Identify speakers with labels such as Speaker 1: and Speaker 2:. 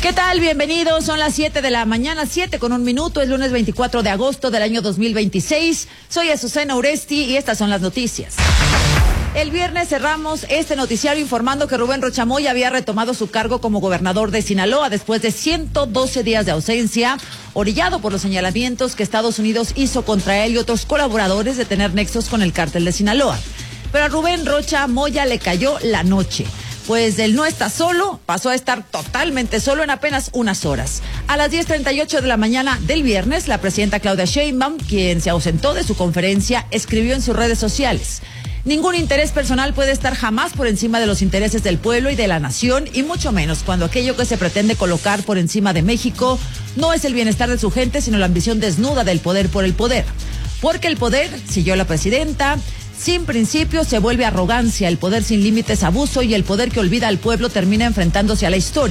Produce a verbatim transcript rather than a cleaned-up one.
Speaker 1: ¿Qué tal? Bienvenidos. Son las siete de la mañana, siete con un minuto. Es lunes veinticuatro de agosto del año dos mil veintiséis. Soy Azucena Uresti y estas son las noticias. El viernes cerramos este noticiario informando que Rubén Rocha Moya había retomado su cargo como gobernador de Sinaloa después de ciento doce días de ausencia, orillado por los señalamientos que Estados Unidos hizo contra él y otros colaboradores de tener nexos con el cártel de Sinaloa. Pero a Rubén Rocha Moya le cayó la noche. Pues del no está solo, pasó a estar totalmente solo en apenas unas horas. A las diez treinta y ocho de la mañana del viernes, la presidenta Claudia Sheinbaum, quien se ausentó de su conferencia, escribió en sus redes sociales: ningún interés personal puede estar jamás por encima de los intereses del pueblo y de la nación, y mucho menos cuando aquello que se pretende colocar por encima de México no es el bienestar de su gente, sino la ambición desnuda del poder por el poder. Porque el poder, siguió la presidenta, sin principios se vuelve arrogancia, el poder sin límites abuso y el poder que olvida al pueblo termina enfrentándose a la historia.